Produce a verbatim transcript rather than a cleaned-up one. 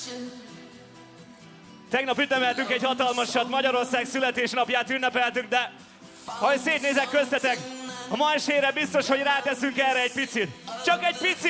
Tegnap ünnepeltünk egy hatalmasat, Magyarország születésnapját ünnepeltük, de ha szétnézek köztetek, a ma esére biztos, hogy ráteszünk erre egy picit. Csak egy picit!